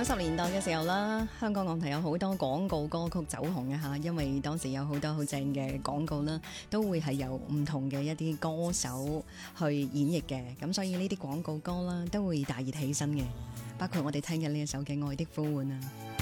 90年代嘅時候啦，香港樂壇有好多廣告歌曲走紅嘅吓，因為當時有好多好正嘅廣告啦，都會係由唔同嘅一啲歌手去演繹嘅，咁所以呢啲廣告歌啦都會大熱起身嘅，包括我哋聽嘅呢一首嘅《愛的呼喚》啊。